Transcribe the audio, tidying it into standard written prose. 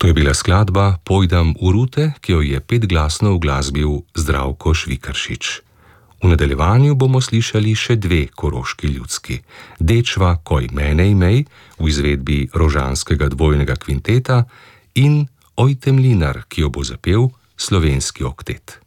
To je bila skladba Pojdam v rute, ki jo je petglasno uglasbil Zdravko Švikaršič. V nadaljevanju bomo slišali še dve koroški ljudski: Dečva, koj mene imej v izvedbi rožanskega dvojnega kvinteta in Oj te mlinar, ki jo bo zapel slovenski oktet.